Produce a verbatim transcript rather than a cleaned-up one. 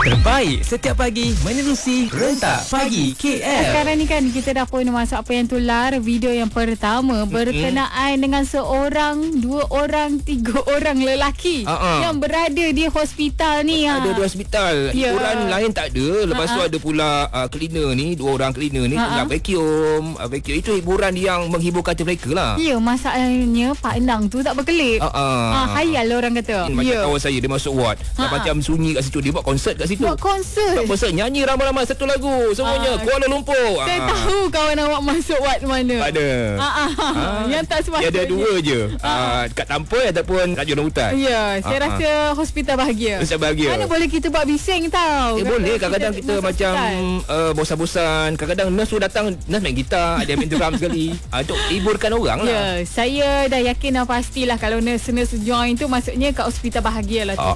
Terbaik setiap pagi menerusi Rentak Pagi K L. Sekarang ni kan kita dah pun masuk apa yang tular. Video yang pertama berkenaan mm-hmm. dengan seorang, dua orang, tiga orang lelaki uh-uh. yang berada di hospital ni. Ada ha. di hospital. Ya. Hiburan lain tak ada. Lepas uh-uh. tu ada pula uh, cleaner ni, dua orang cleaner ni uh-uh. tengah vacuum. Uh, vacuum itu hiburan yang menghiburkan hati mereka lah. Ya, masalahnya pandang tu tak berkelip. Uh-uh. Ha, hayal orang kata. Macam ya. kawan saya, dia masuk ward. Uh-uh. Macam sunyi kat situ. Dia buat konsert kat situ. Buat konsert. Buat konsert. Nyanyi ramai-ramai satu lagu. Semuanya. Uh, Kuala Lumpur. Saya uh. tahu kawan awak masuk ward mana. Ada. Uh-uh. Uh. Yang tak sepatutnya. Dia ada dua je. Uh. Uh, kat Tampoi ataupun Raja Orang Hutan. Ya, saya uh-uh. rasa hospital bahagia. Hospital bahagia. Mana boleh kita buat bising tau. Eh, boleh. Kadang-kadang kita, kita macam uh, bosan-bosan. Kadang-kadang nurse tu datang, nurse main gitar, dia main drum sekali. Uh, untuk hiburkan orang lah. Ya, saya dah yakin dan pastilah kalau nurse-nurse join tu maksudnya kat hospital bahagia lah tu. Uh,